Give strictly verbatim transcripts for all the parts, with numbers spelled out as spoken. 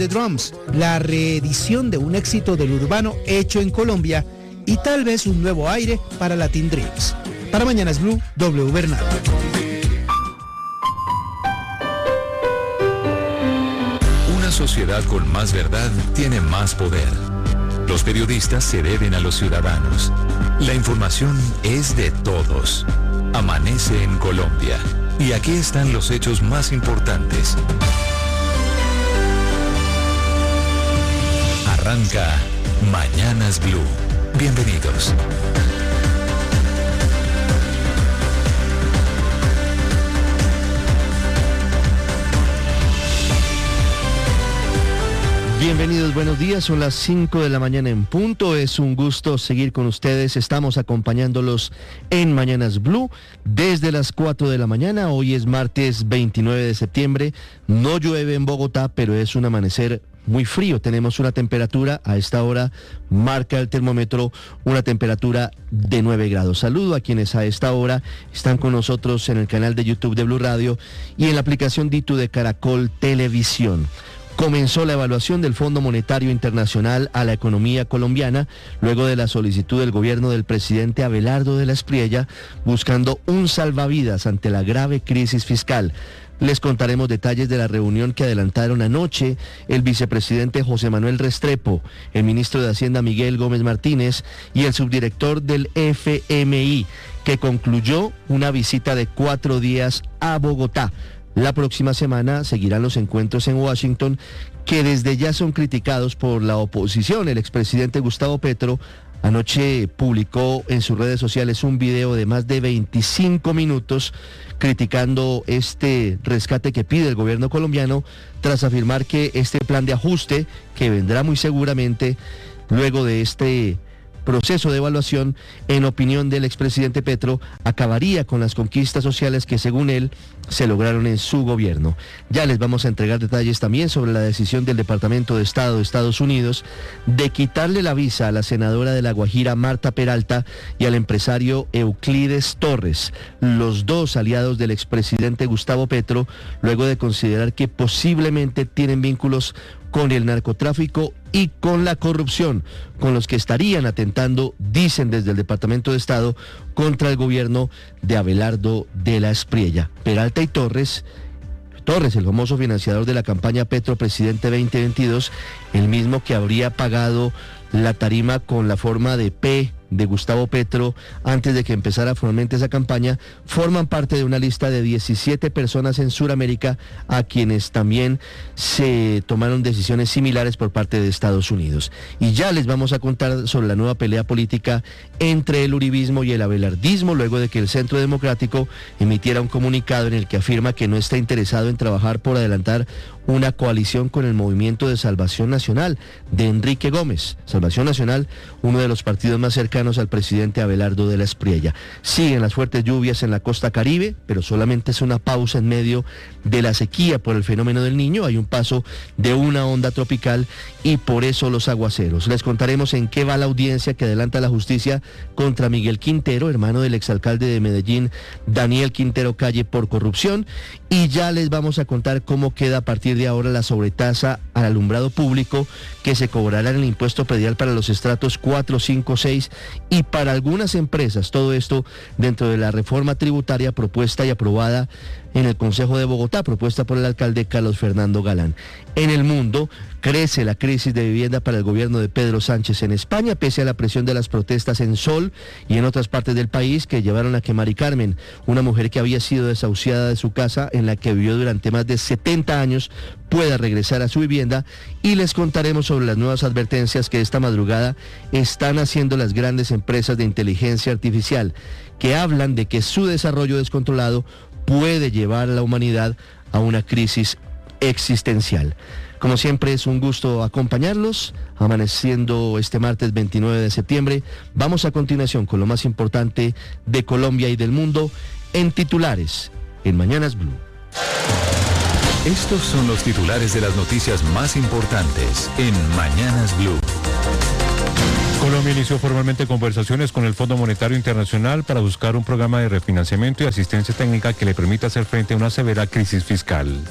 The Drums, la reedición de un éxito del urbano hecho en Colombia y tal vez un nuevo aire para Latin Dreams. Para Mañanas Blue, W Bernal. Una sociedad con más verdad tiene más poder. Los periodistas se deben a los ciudadanos. La información es de todos. Amanece en Colombia. Y aquí están los hechos más importantes. Arranca Mañanas Blue. Bienvenidos. Bienvenidos, buenos días, son las cinco de la mañana en punto, es un gusto seguir con ustedes, estamos acompañándolos en Mañanas Blue desde las cuatro de la mañana, hoy es martes veintinueve de septiembre, no llueve en Bogotá, pero es un amanecer muy frío, tenemos una temperatura, a esta hora marca el termómetro una temperatura de nueve grados. Saludo a quienes a esta hora están con nosotros en el canal de YouTube de Blue Radio y en la aplicación Ditu de Caracol Televisión. Comenzó la evaluación del Fondo Monetario Internacional a la economía colombiana, luego de la solicitud del gobierno del presidente Abelardo de la Espriella, buscando un salvavidas ante la grave crisis fiscal. Les contaremos detalles de la reunión que adelantaron anoche el vicepresidente José Manuel Restrepo, el ministro de Hacienda Miguel Gómez Martínez y el subdirector del F M I, que concluyó una visita de cuatro días a Bogotá. La próxima semana seguirán los encuentros en Washington, que desde ya son criticados por la oposición. El expresidente Gustavo Petro anoche publicó en sus redes sociales un video de más de veinticinco minutos criticando este rescate que pide el gobierno colombiano, tras afirmar que este plan de ajuste, que vendrá muy seguramente luego de este proceso de evaluación, en opinión del expresidente Petro, acabaría con las conquistas sociales que, según él, se lograron en su gobierno. Ya les vamos a entregar detalles también sobre la decisión del Departamento de Estado de Estados Unidos de quitarle la visa a la senadora de La Guajira, Marta Peralta, y al empresario Euclides Torres, los dos aliados del expresidente Gustavo Petro, luego de considerar que posiblemente tienen vínculos con el narcotráfico y con la corrupción, con los que estarían atentando, dicen desde el Departamento de Estado, contra el gobierno de Abelardo de la Espriella. Peralta y Torres, Torres, el famoso financiador de la campaña Petro Presidente veinte veintidós, el mismo que habría pagado la tarima con la forma de P de Gustavo Petro antes de que empezara formalmente esa campaña, forman parte de una lista de diecisiete personas en Sudamérica a quienes también se tomaron decisiones similares por parte de Estados Unidos. Y ya les vamos a contar sobre la nueva pelea política entre el uribismo y el abelardismo, luego de que el Centro Democrático emitiera un comunicado en el que afirma que no está interesado en trabajar por adelantar una coalición con el Movimiento de Salvación Nacional de Enrique Gómez. Salvación Nacional, uno de los partidos más cercanos al presidente Abelardo de la Espriella. Siguen las fuertes lluvias en la costa Caribe, pero solamente es una pausa en medio de la sequía por el fenómeno del Niño. Hay un paso de una onda tropical y por eso los aguaceros. Les contaremos en qué va la audiencia que adelanta la justicia contra Miguel Quintero, hermano del exalcalde de Medellín, Daniel Quintero Calle, por corrupción. Y ya les vamos a contar cómo queda a partir de ahora la sobretasa al alumbrado público que se cobrará en el impuesto predial para los estratos cuatro, cinco, seis y para algunas empresas. Todo esto dentro de la reforma tributaria propuesta y aprobada en el Consejo de Bogotá, propuesta por el alcalde Carlos Fernando Galán. En el mundo crece la crisis de vivienda para el gobierno de Pedro Sánchez en España, pese a la presión de las protestas en Sol y en otras partes del país que llevaron a que Mari Carmen, una mujer que había sido desahuciada de su casa en la que vivió durante más de setenta años, pueda regresar a su vivienda. Y les contaremos sobre las nuevas advertencias que esta madrugada están haciendo las grandes empresas de inteligencia artificial, que hablan de que su desarrollo descontrolado puede llevar a la humanidad a una crisis existencial. Como siempre, es un gusto acompañarlos, amaneciendo este martes veintinueve de septiembre. Vamos a continuación con lo más importante de Colombia y del mundo en titulares en Mañanas Blue. Estos son los titulares de las noticias más importantes en Mañanas Blue. Colombia inició formalmente conversaciones con el Fondo Monetario Internacional para buscar un programa de refinanciamiento y asistencia técnica que le permita hacer frente a una severa crisis fiscal.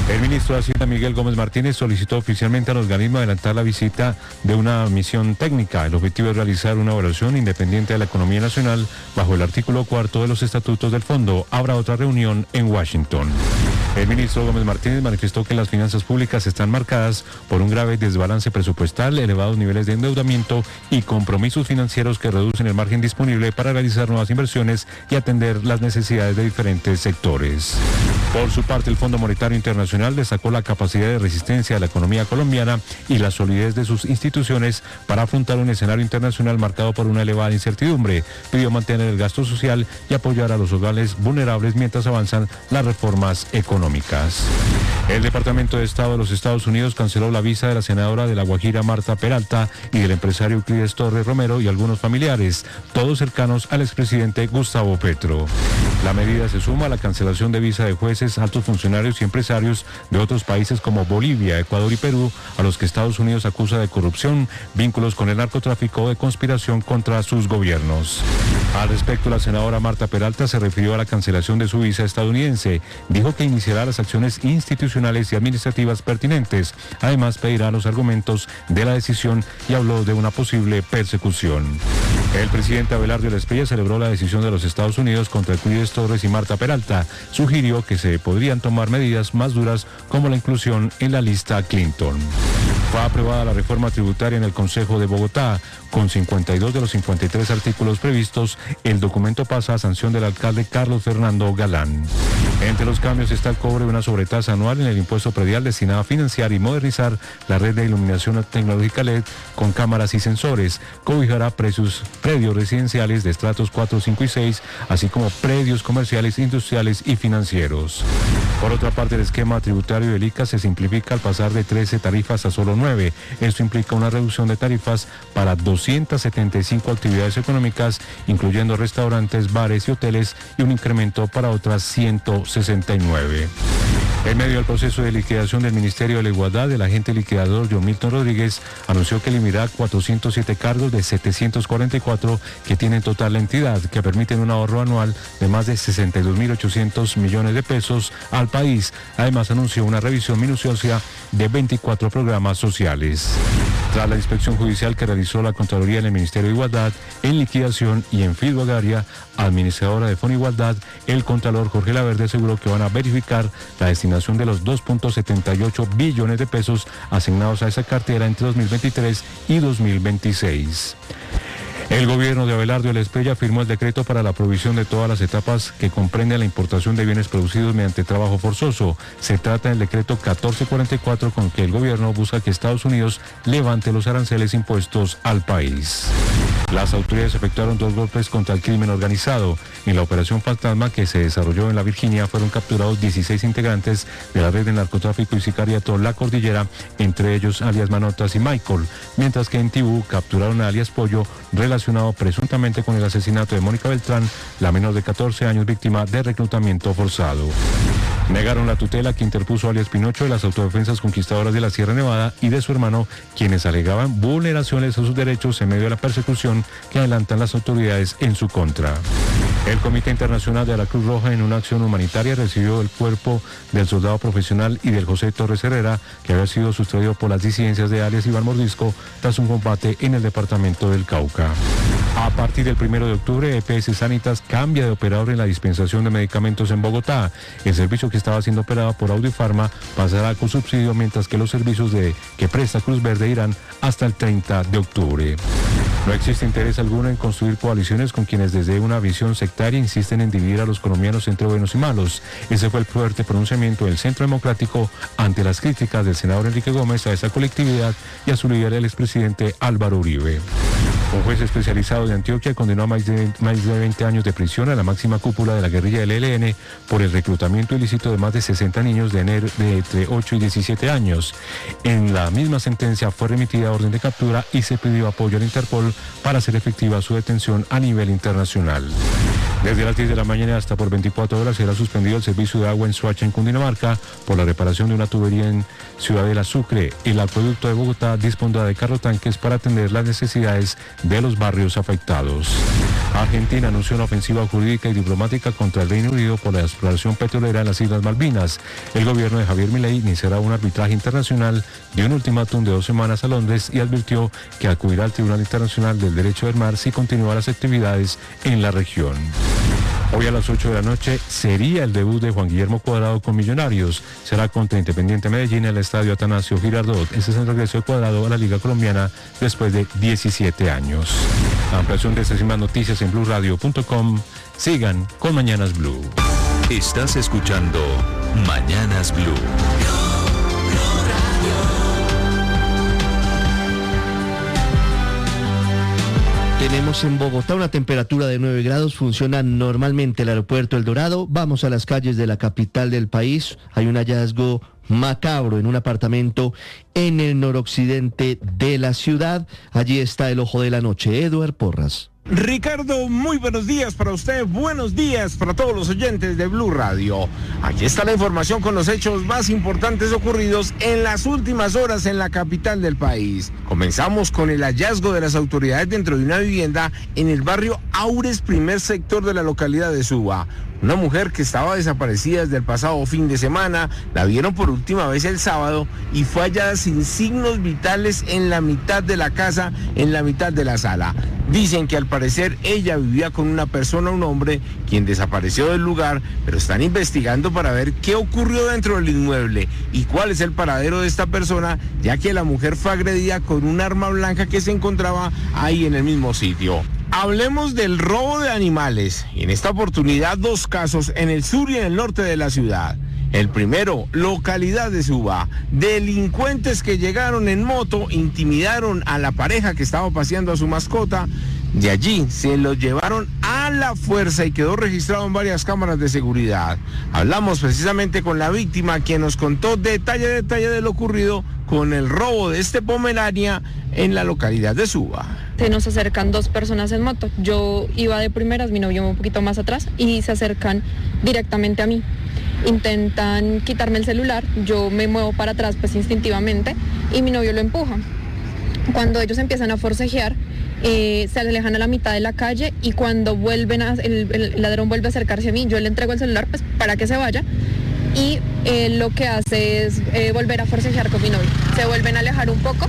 El ministro de Hacienda, Miguel Gómez Martínez, solicitó oficialmente al organismo adelantar la visita de una misión técnica. El objetivo es realizar una evaluación independiente de la economía nacional bajo el artículo cuarto de los estatutos del fondo. Habrá otra reunión en Washington. El ministro Gómez Martínez manifestó que las finanzas públicas están marcadas por un grave desbalance presupuestal, elevados niveles de endeudamiento y compromisos financieros que reducen el margen disponible para realizar nuevas inversiones y atender las necesidades de diferentes sectores. Por su parte, el Fondo Monetario Internacional destacó la capacidad de resistencia de la economía colombiana y la solidez de sus instituciones para afrontar un escenario internacional marcado por una elevada incertidumbre. Pidió mantener el gasto social y apoyar a los hogares vulnerables mientras avanzan las reformas económicas. El Departamento de Estado de los Estados Unidos canceló la visa de la senadora de La Guajira, Marta Peralta, y del empresario Euclides Torres Romero y algunos familiares, todos cercanos al expresidente Gustavo Petro. La medida se suma a la cancelación de visa de jueces, altos funcionarios y empresarios de otros países como Bolivia, Ecuador y Perú, a los que Estados Unidos acusa de corrupción, vínculos con el narcotráfico o de conspiración contra sus gobiernos. Al respecto, la senadora Marta Peralta se refirió a la cancelación de su visa estadounidense. Dijo que iniciará las acciones institucionales y administrativas pertinentes. Además, pedirá los argumentos de la decisión y habló de una posible persecución. El presidente Abelardo Elespeya celebró la decisión de los Estados Unidos contra Euclides Torres y Marta Peralta. Sugirió que se podrían tomar medidas más duras como la inclusión en la lista Clinton. Fue aprobada la reforma tributaria en el Consejo de Bogotá. Con cincuenta y dos de los cincuenta y tres artículos previstos, el documento pasa a sanción del alcalde Carlos Fernando Galán. Entre los cambios está el cobro de una sobretasa anual en el impuesto predial destinado a financiar y modernizar la red de iluminación tecnológica L E D con cámaras y sensores. Cobijará precios, predios residenciales de estratos cuatro, cinco y seis, así como predios comerciales, industriales y financieros. Por otra parte, el esquema tributario del I C A se simplifica al pasar de trece tarifas a solo nueve. Esto implica una reducción de tarifas para doscientas setenta y cinco actividades económicas, incluyendo restaurantes, bares y hoteles, y un incremento para otras ciento sesenta y nueve. En medio del proceso de liquidación del Ministerio de la Igualdad, el agente liquidador John Milton Rodríguez anunció que eliminará cuatrocientos siete cargos de setecientos cuarenta y cuatro que tiene en total la entidad, que permiten un ahorro anual de más de sesenta y dos mil ochocientos millones de pesos al país. Además, anunció una revisión minuciosa de veinticuatro programas sociales. Tras la inspección judicial que realizó la Contraloría en el Ministerio de Igualdad, en liquidación y en fiduciaria, administradora de Fonigualdad, el Contralor Jorge Laverde aseguró que van a verificar la destinación de los dos punto setenta y ocho billones de pesos asignados a esa cartera entre dos mil veintitrés y dos mil veintiséis. El gobierno de Abelardo Elespeya firmó el decreto para la provisión de todas las etapas que comprenden la importación de bienes producidos mediante trabajo forzoso. Se trata del decreto catorce cuarenta y cuatro con que el gobierno busca que Estados Unidos levante los aranceles impuestos al país. Las autoridades efectuaron dos golpes contra el crimen organizado. En la operación Fantasma, que se desarrolló en la Virginia, fueron capturados dieciséis integrantes de la red de narcotráfico y sicariato La Cordillera, entre ellos alias Manotas y Michael, mientras que en Tibú capturaron a alias Pollo, relacionado presuntamente con el asesinato de Mónica Beltrán, la menor de catorce años víctima de reclutamiento forzado. Negaron la tutela que interpuso alias Pinocho de las autodefensas conquistadoras de la Sierra Nevada y de su hermano, quienes alegaban vulneraciones a sus derechos en medio de la persecución que adelantan las autoridades en su contra. El Comité Internacional de la Cruz Roja, en una acción humanitaria, recibió el cuerpo del soldado profesional y del José Torres Herrera, que había sido sustraído por las disidencias de alias Iván Mordisco tras un combate en el departamento del Cauca. A partir del primero de octubre, E P S Sanitas cambia de operador en la dispensación de medicamentos en Bogotá. El servicio que estaba siendo operado por Audiofarma pasará con subsidio, mientras que los servicios de que presta Cruz Verde irán hasta el treinta de octubre. No existe interés alguno en construir coaliciones con quienes desde una visión sectaria insisten en dividir a los colombianos entre buenos y malos. Ese fue el fuerte pronunciamiento del Centro Democrático ante las críticas del senador Enrique Gómez a esa colectividad y a su líder, el expresidente Álvaro Uribe. Un juez especializado de Antioquia condenó a más de, más de veinte años de prisión a la máxima cúpula de la guerrilla del E L N por el reclutamiento ilícito de más de sesenta niños de, ener, de entre ocho y diecisiete años. En la misma sentencia fue remitida orden de captura y se pidió apoyo al Interpol para hacer efectiva su detención a nivel internacional. Desde las diez de la mañana hasta por veinticuatro horas será suspendido el servicio de agua en Soacha, en Cundinamarca, por la reparación de una tubería en Ciudadela Sucre. El acueducto de Bogotá dispondrá de carrotanques para atender las necesidades de los barrios afectados. Argentina anunció una ofensiva jurídica y diplomática contra el Reino Unido por la exploración petrolera en las Islas Malvinas. El gobierno de Javier Milei iniciará un arbitraje internacional, dio un ultimátum de dos semanas a Londres y advirtió que acudirá al Tribunal Internacional del Derecho del Mar si continúan las actividades en la región. Hoy a las ocho de la noche sería el debut de Juan Guillermo Cuadrado con Millonarios. Será contra Independiente Medellín en el estadio Atanasio Girardot. Ese es el regreso de Cuadrado a la Liga Colombiana después de diecisiete años. Ampliación de estas y más noticias en blue radio punto com. Sigan con Mañanas Blue. Estás escuchando Mañanas Blue. Tenemos en Bogotá una temperatura de nueve grados, funciona normalmente el aeropuerto El Dorado. Vamos a las calles de la capital del país. Hay un hallazgo macabro en un apartamento en el noroccidente de la ciudad. Allí está el ojo de la noche. Eduard Porras. Ricardo, muy buenos días para usted, buenos días para todos los oyentes de Blue Radio. Aquí está la información con los hechos más importantes ocurridos en las últimas horas en la capital del país. Comenzamos con el hallazgo de las autoridades dentro de una vivienda en el barrio Aures, primer sector de la localidad de Suba. Una mujer que estaba desaparecida desde el pasado fin de semana, la vieron por última vez el sábado y fue hallada sin signos vitales en la mitad de la casa, en la mitad de la sala. Dicen que al parecer ella vivía con una persona, un hombre, quien desapareció del lugar, pero están investigando para ver qué ocurrió dentro del inmueble y cuál es el paradero de esta persona, ya que la mujer fue agredida con un arma blanca que se encontraba ahí en el mismo sitio. Hablemos del robo de animales, y en esta oportunidad dos casos en el sur y en el norte de la ciudad. El primero, localidad de Suba. Delincuentes que llegaron en moto, intimidaron a la pareja que estaba paseando a su mascota. De allí se los llevaron a la fuerza y quedó registrado en varias cámaras de seguridad. Hablamos precisamente con la víctima, quien nos contó detalle a detalle de lo ocurrido con el robo de este Pomerania en la localidad de Suba. Se nos acercan dos personas en moto. Yo iba de primeras, mi novio un poquito más atrás, y se acercan directamente a mí. Intentan quitarme el celular, yo me muevo para atrás pues instintivamente y mi novio lo empuja. Cuando ellos empiezan a forcejear, eh, se alejan a la mitad de la calle y cuando vuelven a, el, el ladrón vuelve a acercarse a mí, yo le entrego el celular pues para que se vaya y eh, lo que hace es eh, volver a forcejear con mi novio. Se vuelven a alejar un poco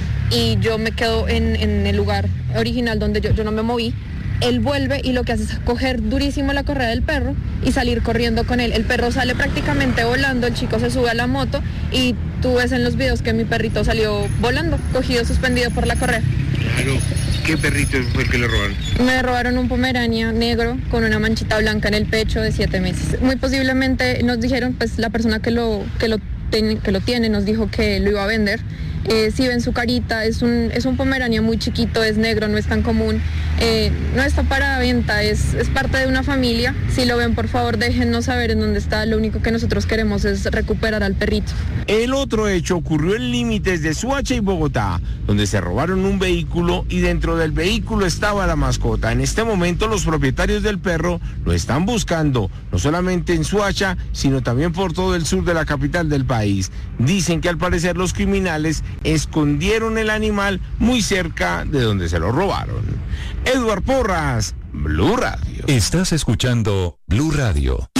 y yo me quedo en, en el lugar original donde yo, yo no me moví. Él vuelve y lo que hace es coger durísimo la correa del perro y salir corriendo con él. El perro sale prácticamente volando, el chico se sube a la moto y tú ves en los videos que mi perrito salió volando, cogido, suspendido por la correa. Claro. ¿Qué perrito fue el que le robaron? Me robaron un Pomerania negro con una manchita blanca en el pecho de siete meses. Muy posiblemente nos dijeron, pues la persona que lo, que lo, ten, que lo tiene nos dijo que lo iba a vender. Eh, si ven su carita, es un, es un Pomerania muy chiquito, es negro, no es tan común, eh, no está para venta, es, es parte de una familia. Si lo ven, por favor, déjennos saber en dónde está, lo único que nosotros queremos es recuperar al perrito. El otro hecho ocurrió en límites de Soacha y Bogotá, donde se robaron un vehículo y dentro del vehículo estaba la mascota. En este momento los propietarios del perro lo están buscando, no solamente en Soacha, sino también por todo el sur de la capital del país. Dicen que al parecer los criminales escondieron el animal muy cerca de donde se lo robaron. Eduard Porras, Blue Radio. Estás escuchando Blue Radio.